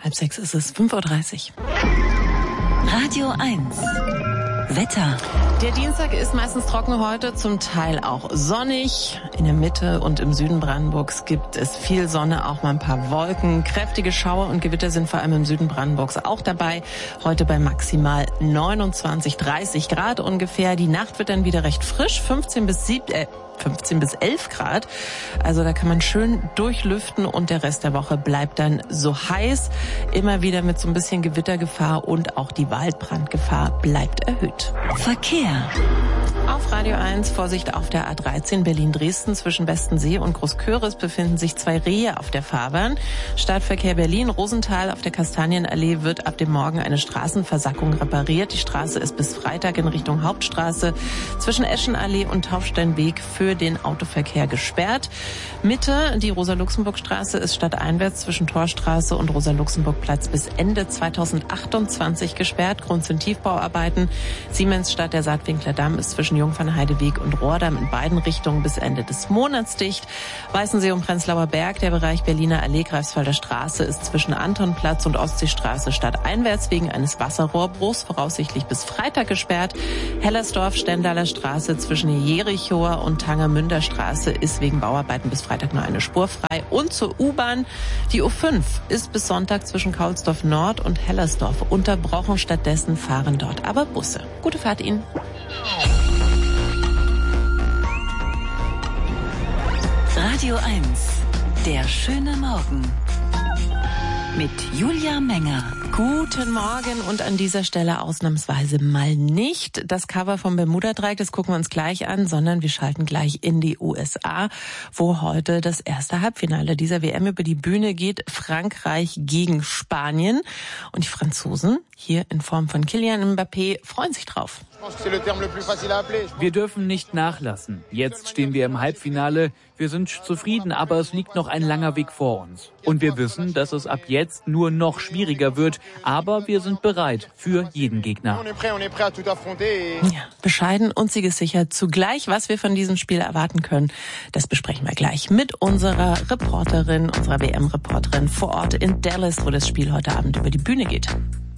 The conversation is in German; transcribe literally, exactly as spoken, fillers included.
Halb sechs ist es, fünf Uhr dreißig. Radio eins. Wetter. Der Dienstag ist meistens trocken heute, zum Teil auch sonnig. In der Mitte und im Süden Brandenburgs gibt es viel Sonne, auch mal ein paar Wolken. Kräftige Schauer und Gewitter sind vor allem im Süden Brandenburgs auch dabei. Heute bei maximal neunundzwanzig, dreißig Grad ungefähr. Die Nacht wird dann wieder recht frisch, fünfzehn bis sieben, äh, fünfzehn bis elf Grad. Also da kann man schön durchlüften und der Rest der Woche bleibt dann so heiß. Immer wieder mit so ein bisschen Gewittergefahr und auch die Waldbrandgefahr bleibt erhöht. Verkehr. Auf Radio eins, Vorsicht auf der A dreizehn Berlin-Dresden zwischen Bestensee und Großköris befinden sich zwei Rehe auf der Fahrbahn. Stadtverkehr Berlin, Rosenthal auf der Kastanienallee wird ab dem Morgen eine Straßenversackung repariert. Die Straße ist bis Freitag in Richtung Hauptstraße zwischen Eschenallee und Taufsteinweg für den Autoverkehr gesperrt. Mitte, die Rosa-Luxemburg-Straße ist stadteinwärts zwischen Torstraße und Rosa-Luxemburg-Platz bis Ende zweitausendachtundzwanzig gesperrt. Grund sind Tiefbauarbeiten. Siemensstadt, der Saatwinkler Damm ist zwischen Jungfernheideweg und Rohrdamm in beiden Richtungen bis Ende des Monats dicht. Weißensee und Prenzlauer Berg, der Bereich Berliner Allee, Greifswalder Straße ist zwischen Antonplatz und Ostseestraße stadteinwärts wegen eines Wasserrohrbruchs voraussichtlich bis Freitag gesperrt. Hellersdorf, Stendaler Straße zwischen Jerichower und Tangermünder Straße ist wegen Bauarbeiten bis Freitag nur eine Spur frei. Und zur U-Bahn, die U fünf ist bis Sonntag zwischen Kaulsdorf Nord und Hellersdorf unterbrochen. Stattdessen fahren dort aber Busse. Gute Fahrt Ihnen. Radio eins. Der schöne Morgen. Mit Julia Menger. Guten Morgen und an dieser Stelle ausnahmsweise mal nicht das Cover vom Bermuda-Dreieck, das gucken wir uns gleich an, sondern wir schalten gleich in die U S A, wo heute das erste Halbfinale dieser W M über die Bühne geht. Frankreich gegen Spanien. Und die Franzosen, hier in Form von Kylian Mbappé, freuen sich drauf. Wir dürfen nicht nachlassen. Jetzt stehen wir im Halbfinale. Wir sind zufrieden, aber es liegt noch ein langer Weg vor uns. Und wir wissen, dass es ab jetzt nur noch schwieriger wird, aber wir sind bereit für jeden Gegner. Ja, bescheiden und siegessicher zugleich. Was wir von diesem Spiel erwarten können, das besprechen wir gleich mit unserer Reporterin, unserer W M-Reporterin vor Ort in Dallas, wo das Spiel heute Abend über die Bühne geht.